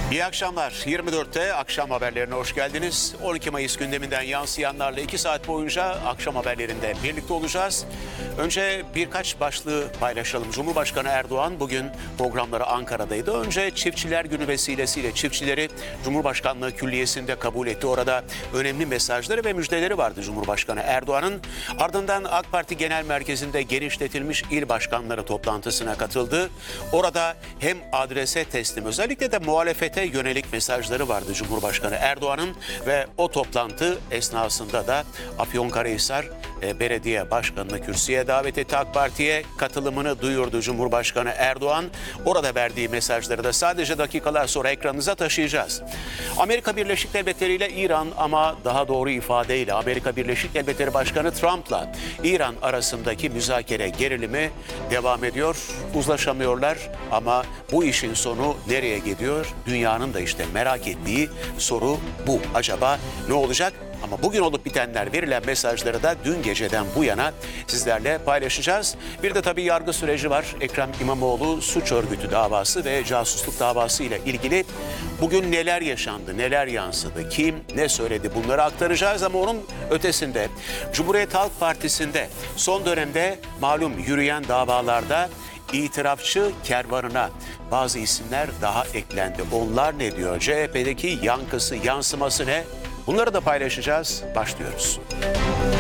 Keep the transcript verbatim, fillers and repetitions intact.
İyi akşamlar. yirmi dörtte akşam haberlerine hoş geldiniz. on iki Mayıs gündeminden yansıyanlarla iki saat boyunca akşam haberlerinde birlikte olacağız. Önce birkaç başlığı paylaşalım. Cumhurbaşkanı Erdoğan bugün programları Ankara'daydı. Önce Çiftçiler Günü vesilesiyle çiftçileri Cumhurbaşkanlığı Külliyesi'nde kabul etti. Orada önemli mesajları ve müjdeleri vardı Cumhurbaşkanı Erdoğan'ın. Ardından AK Parti Genel Merkezi'nde genişletilmiş il başkanları toplantısına katıldı. Orada hem adrese teslim, özellikle de muhalefete yönelik mesajları vardı Cumhurbaşkanı Erdoğan'ın ve o toplantı esnasında da Afyonkarahisar e, Belediye Başkanı'nı kürsüye davet etti. AK Parti'ye katılımını duyurdu Cumhurbaşkanı Erdoğan. Orada verdiği mesajları da sadece dakikalar sonra ekranınıza taşıyacağız. Amerika Birleşik Devletleri ile İran, ama daha doğru ifadeyle Amerika Birleşik Devletleri Başkanı Trump'la İran arasındaki müzakere gerilimi devam ediyor. Uzlaşamıyorlar ama bu işin sonu nereye gidiyor? Dünyanın da işte merak ettiği soru bu. Acaba ne olacak? Ama bugün olup bitenler, verilen mesajları da dün geceden bu yana sizlerle paylaşacağız. Bir de tabii yargı süreci var. Ekrem İmamoğlu suç örgütü davası ve casusluk davası ile ilgili bugün neler yaşandı, neler yansıdı, kim ne söyledi, bunları aktaracağız. Ama onun ötesinde Cumhuriyet Halk Partisi'nde son dönemde malum yürüyen davalarda İtirafçı kervanına bazı isimler daha eklendi. Onlar ne diyor? C H P'deki yankısı, yansıması ne? Bunları da paylaşacağız. Başlıyoruz.